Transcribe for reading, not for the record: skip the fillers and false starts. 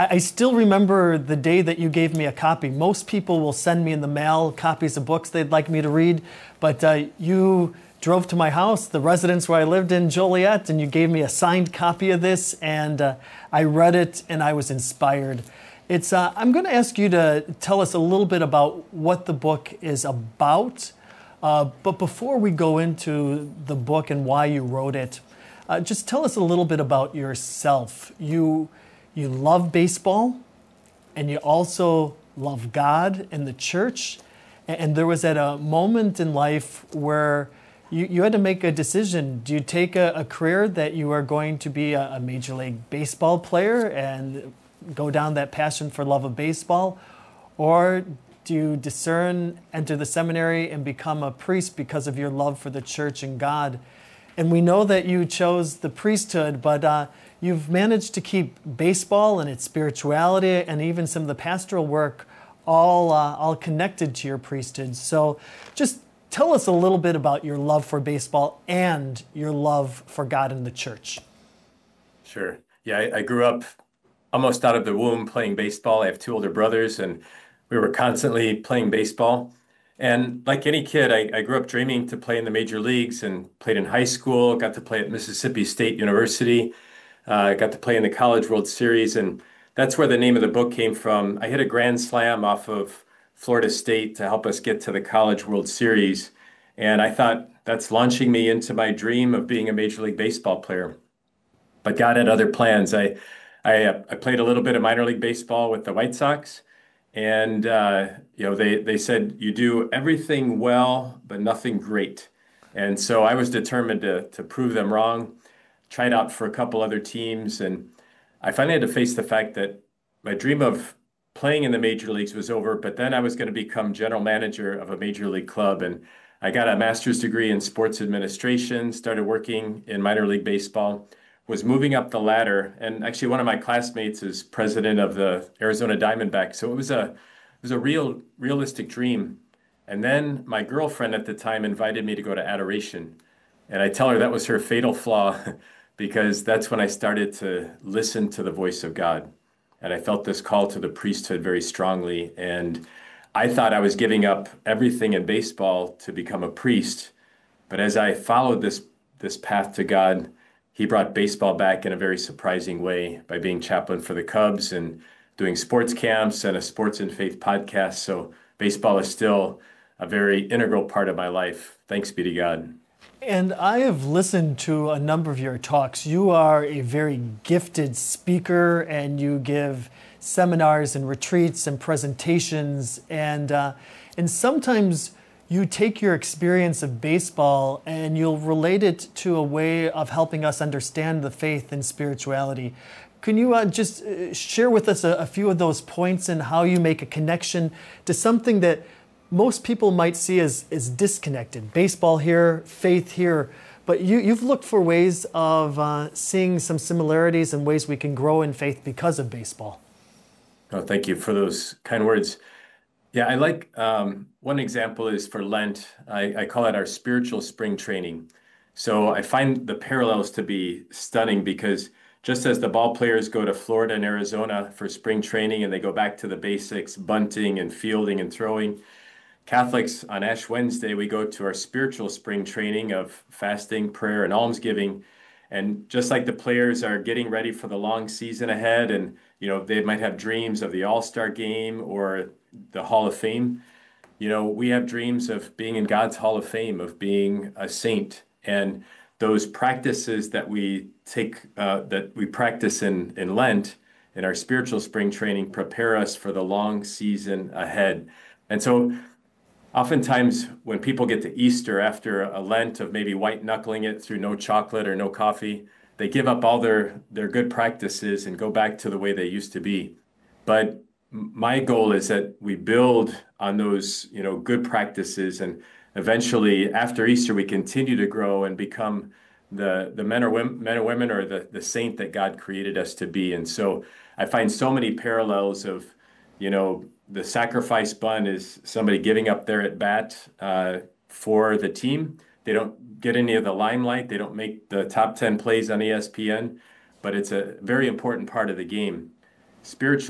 I still remember the day that you gave me a copy. Most people will send me in the mail copies of books they'd like me to read, but you drove to my house, the residence where I lived in Joliet, and you gave me a signed copy of this, and I read it and I was inspired. I'm going to ask you to tell us a little bit about what the book is about. But before we go into the book and why you wrote it, just tell us a little bit about yourself. You love baseball, and you also love God and the church. And there was at a moment in life where you had to make a decision. Do you take a career that you are going to be a Major League Baseball player and go down that passion for love of baseball? Or do you discern, enter the seminary, and become a priest because of your love for the church and God? And we know that you chose the priesthood, but you've managed to keep baseball and its spirituality and even some of the pastoral work all connected to your priesthood. So just tell us a little bit about your love for baseball and your love for God and the church. Sure. Yeah, I grew up almost out of the womb playing baseball. I have two older brothers, and we were constantly playing baseball. And like any kid, I grew up dreaming to play in the major leagues and played in high school, got to play at Mississippi State University, got to play in the College World Series. And that's where the name of the book came from. I hit a grand slam off of Florida State to help us get to the College World Series. And I thought that's launching me into my dream of being a Major League Baseball player. But God had other plans. I played a little bit of minor league baseball with the White Sox, and they said you do everything well, but nothing great. And so I was determined to prove them wrong. Tried out for a couple other teams, and I finally had to face the fact that my dream of playing in the major leagues was over. But then I was going to become general manager of a major league club, and I got a master's degree in sports administration. Started working in minor league baseball. Was moving up the ladder, and actually one of my classmates is president of the Arizona Diamondbacks. So it was a realistic dream. And then my girlfriend at the time invited me to go to adoration. And I tell her that was her fatal flaw because that's when I started to listen to the voice of God. And I felt this call to the priesthood very strongly. And I thought I was giving up everything in baseball to become a priest. But as I followed this path to God, he brought baseball back in a very surprising way by being chaplain for the Cubs and doing sports camps and a sports and faith podcast. So baseball is still a very integral part of my life. Thanks be to God. And I have listened to a number of your talks. You are a very gifted speaker, and you give seminars and retreats and presentations. And sometimes you take your experience of baseball and you'll relate it to a way of helping us understand the faith and spirituality. Can you just share with us a few of those points and how you make a connection to something that most people might see as disconnected? Baseball here, faith here, but you've looked for ways of seeing some similarities and ways we can grow in faith because of baseball. Oh, thank you for those kind words. Yeah, I like one example is for Lent. I call it our spiritual spring training. So I find the parallels to be stunning because just as the ball players go to Florida and Arizona for spring training and they go back to the basics, bunting and fielding and throwing, Catholics on Ash Wednesday, we go to our spiritual spring training of fasting, prayer, and almsgiving. And just like the players are getting ready for the long season ahead, and they might have dreams of the All-Star game or the Hall of Fame, we have dreams of being in God's Hall of Fame, of being a saint. And those practices that we practice in Lent, in our spiritual spring training, prepare us for the long season ahead. And so oftentimes, when people get to Easter after a Lent of maybe white knuckling it through no chocolate or no coffee, they give up all their good practices and go back to the way they used to be. But my goal is that we build on those, good practices, and eventually after Easter, we continue to grow and become the men and women or the saint that God created us to be. And so I find so many parallels of, the sacrifice bunt is somebody giving up their at bat for the team. They don't get any of the limelight. They don't make the top 10 plays on ESPN, but it's a very important part of the game. spiritual